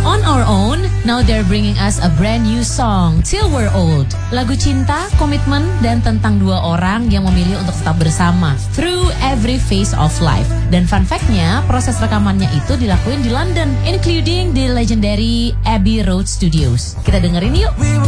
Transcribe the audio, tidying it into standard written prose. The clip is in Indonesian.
On Our Own, now they're bringing us a brand new song, Till We're Old. Lagu cinta, komitmen, dan tentang dua orang yang memilih untuk tetap bersama through every phase of life. Dan fun fact-nya, proses rekamannya itu dilakuin di London, including the legendary Abbey Road Studios. Kita dengerin yuk.